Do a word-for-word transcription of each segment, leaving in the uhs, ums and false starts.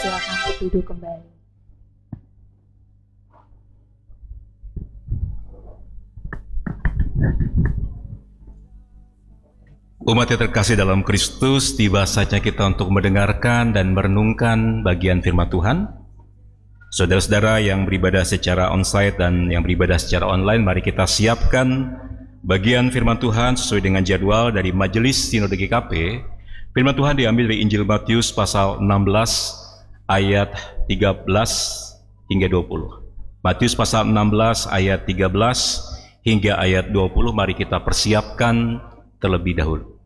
Silakan untuk duduk kembali. Umat yang terkasih dalam Kristus, tiba saatnya kita untuk mendengarkan dan merenungkan bagian firman Tuhan. Saudara-saudara yang beribadah secara onsite dan yang beribadah secara online, mari kita siapkan bagian firman Tuhan sesuai dengan jadwal dari Majelis Sinode G K P. Firman Tuhan diambil dari Injil Matius pasal enam belas ayat tiga belas hingga dua puluh. Matius pasal enam belas ayat tiga belas hingga ayat dua puluh, mari kita persiapkan terlebih dahulu.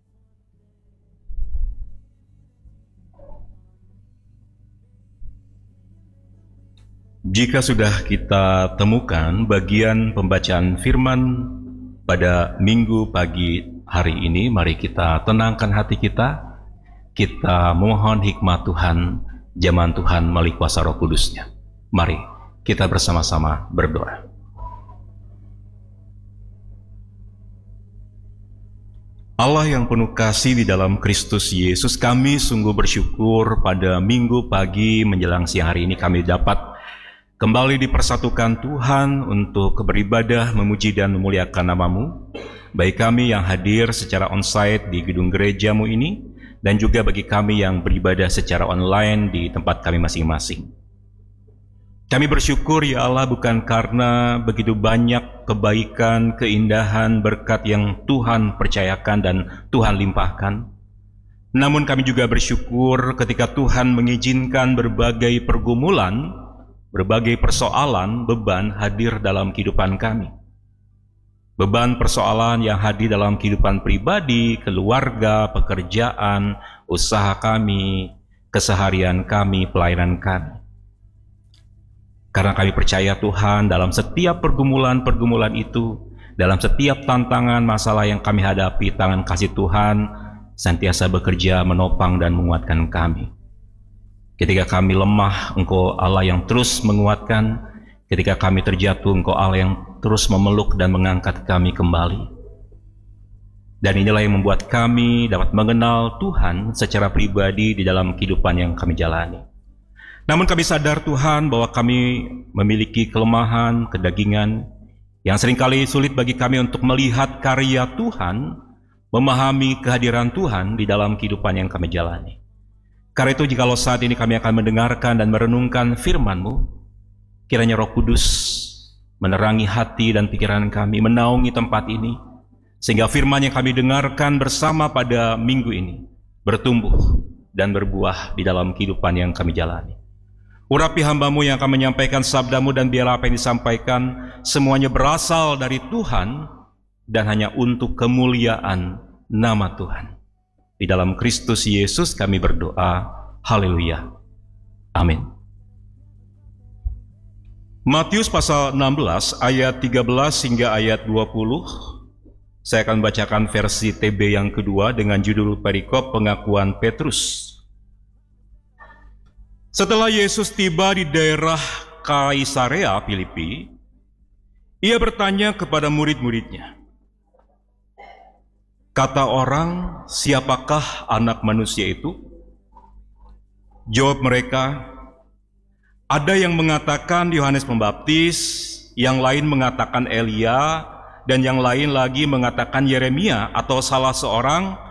Jika sudah kita temukan bagian pembacaan firman pada minggu pagi hari ini, mari kita tenangkan hati kita. Kita memohon hikmat Tuhan, jaman Tuhan melalui kuasa Roh Kudus-Nya. Mari kita bersama-sama berdoa. Allah yang penuh kasih di dalam Kristus Yesus, kami sungguh bersyukur pada minggu pagi menjelang siang hari ini kami dapat kembali dipersatukan Tuhan untuk beribadah, memuji dan memuliakan nama-Mu. Baik kami yang hadir secara onsite di gedung gereja-Mu ini, dan juga bagi kami yang beribadah secara online di tempat kami masing-masing. Kami bersyukur ya Allah bukan karena begitu banyak kebaikan, keindahan, berkat yang Tuhan percayakan dan Tuhan limpahkan. Namun kami juga bersyukur ketika Tuhan mengizinkan berbagai pergumulan, berbagai persoalan, beban hadir dalam kehidupan kami. Beban persoalan yang hadir dalam kehidupan pribadi, keluarga, pekerjaan, usaha kami, keseharian kami, pelayanan kami. Karena kami percaya Tuhan dalam setiap pergumulan-pergumulan itu, dalam setiap tantangan masalah yang kami hadapi, tangan kasih Tuhan senantiasa bekerja menopang dan menguatkan kami. Ketika kami lemah, Engkau Allah yang terus menguatkan. Ketika kami terjatuh, Engkau Allah yang terus memeluk dan mengangkat kami kembali. Dan inilah yang membuat kami dapat mengenal Tuhan secara pribadi di dalam kehidupan yang kami jalani. Namun kami sadar Tuhan bahwa kami memiliki kelemahan, kedagingan, yang seringkali sulit bagi kami untuk melihat karya Tuhan, memahami kehadiran Tuhan di dalam kehidupan yang kami jalani. Karena itu jikalau saat ini kami akan mendengarkan dan merenungkan firman-Mu, kiranya Roh Kudus menerangi hati dan pikiran kami, menaungi tempat ini, sehingga firman yang kami dengarkan bersama pada minggu ini bertumbuh dan berbuah di dalam kehidupan yang kami jalani. Urapi hamba-Mu yang akan menyampaikan sabda-Mu, dan biarlah apa yang disampaikan semuanya berasal dari Tuhan dan hanya untuk kemuliaan nama Tuhan. Di dalam Kristus Yesus kami berdoa. Haleluya. Amin. Matius pasal enam belas ayat tiga belas hingga ayat dua puluh. Saya akan bacakan versi T B yang kedua dengan judul perikop pengakuan Petrus. Setelah Yesus tiba di daerah Kaisarea Filipi, ia bertanya kepada murid-muridnya, "Kata orang, siapakah anak manusia itu?" Jawab mereka, "Ada yang mengatakan Yohanes Pembaptis, yang lain mengatakan Elia, dan yang lain lagi mengatakan Yeremia atau salah seorang